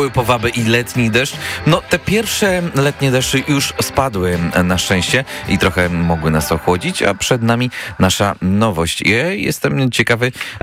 były powaby i letni deszcz. No, te pierwsze letnie deszcze już spadły na szczęście i trochę mogły nas ochłodzić, a przed nami nasza nowość. Ja jestem ciekawy,